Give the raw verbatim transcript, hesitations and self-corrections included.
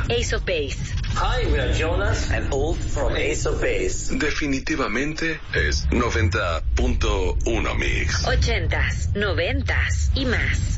Ace of Base. Hi, we are Jonas and Ulf from Ace of Base. Definitivamente es noventa punto uno Mix. Ochentas, noventas y más.